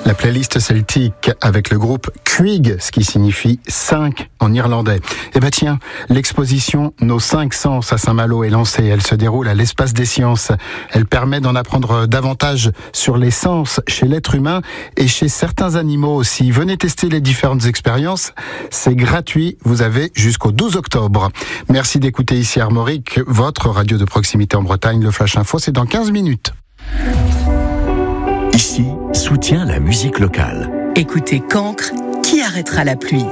La playlist celtique avec le groupe Cuig, ce qui signifie 5 en irlandais. Eh ben tiens, l'exposition Nos 5 sens à Saint-Malo est lancée. Elle se déroule à l'Espace des Sciences. Elle permet d'en apprendre davantage sur les sens chez l'être humain et chez certains animaux aussi. Venez tester les différentes expériences. C'est gratuit. Vous avez jusqu'au 12 octobre. Merci d'écouter ici Armorique, votre radio de proximité en Bretagne. Le Flash Info, c'est dans 15 minutes. Ici, soutient la musique locale. Écoutez Cancre, qui arrêtera la pluie ?